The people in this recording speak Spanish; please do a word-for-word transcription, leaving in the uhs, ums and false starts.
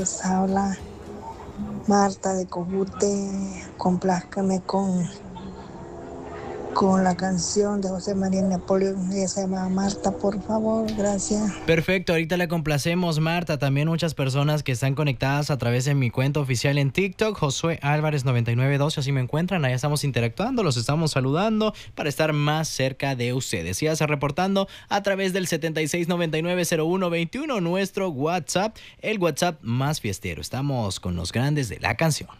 les habla Marta de Cojute. Complázcame con, con la canción de José María Napoleón. Ella se llama Marta, por favor, gracias. Perfecto, ahorita le complacemos, Marta. También muchas personas que están conectadas a través de mi cuenta oficial en TikTok, Josué Álvarez noventa y nueve doce, así me encuentran. Ahí estamos interactuando, los estamos saludando para estar más cerca de ustedes. Síganse reportando a través del setenta y seis noventa y nueve cero uno veintiuno, nuestro WhatsApp, el WhatsApp más fiestero. Estamos con los grandes de la canción.